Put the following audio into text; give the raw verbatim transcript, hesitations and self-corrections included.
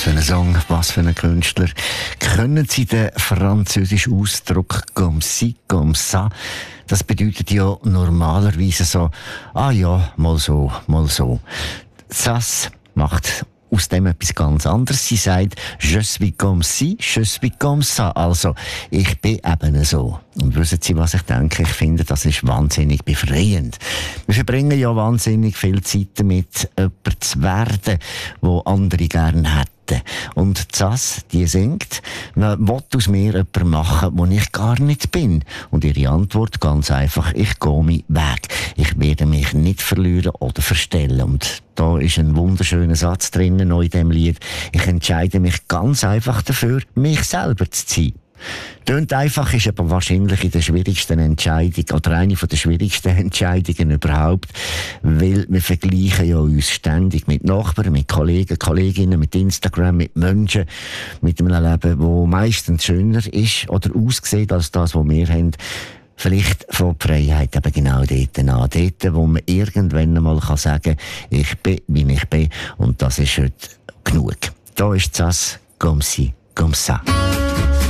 Was für ein Song, was für ein Künstler. Können Sie den französischen Ausdruck «comme ci, comme ça»? Das bedeutet ja normalerweise so, ah ja, mal so, mal so. Das macht aus dem etwas ganz anderes. Sie sagt, je suis comme ci, je suis comme ça. Also, ich bin eben so. Und wissen Sie, was ich denke? Ich finde, das ist wahnsinnig befreiend. Wir verbringen ja wahnsinnig viel Zeit damit, jemand zu werden, wo andere gerne hätten. Und das, die singt, man will aus mir jemanden machen, wo ich gar nicht bin. Und ihre Antwort ganz einfach, ich gehe meinen Weg. Ich werde mich nicht verlieren oder verstellen. Und da ist ein wunderschöner Satz drinnen noch in diesem Lied. Ich entscheide mich ganz einfach dafür, mich selber zu sein. Tönt einfach, ist aber wahrscheinlich in der schwierigsten Entscheidung oder eine der schwierigsten Entscheidungen überhaupt, weil wir vergleichen ja uns ständig mit Nachbarn, mit Kollegen, Kolleginnen, mit Instagram, mit Menschen, mit einem Leben, das meistens schöner ist oder aussieht als das, was wir haben. Vielleicht von der Freiheit eben genau dort an. Dort, wo man irgendwann einmal sagen kann, ich bin, wie ich bin, und das ist heute genug. Da ist das «Comme ci, comme ça».